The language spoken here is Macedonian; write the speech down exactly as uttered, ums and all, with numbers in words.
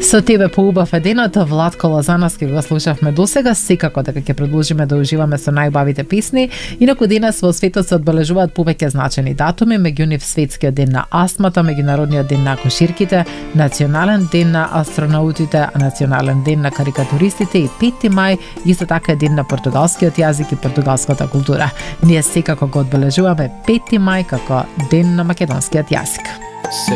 Со тебе поубав е денот, Владко Лозановски го слушавме досега, секако дека ќе продолжиме да уживаме со најубавите песни. Инаку денес во светот се одбележуваат повеќе значени датуми, меѓу нив светскиот ден на астмата, меѓународниот ден на акуширките, национален ден на астронаутите, национален ден на карикатуристите и пети мај, исто така е ден на португалскиот јазик и португалската култура. Ние секако го одбележуваме пети мај како ден на македонскиот јазик.